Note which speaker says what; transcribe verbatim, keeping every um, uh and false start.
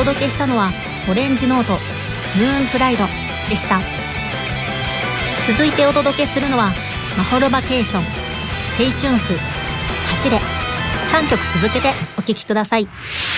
Speaker 1: 届けしたのはオレンジノート、ムーンプライドでした。続いてお届けするのはマホロバケーション、青春譜、走れ、さんきょく続けてお聴きください。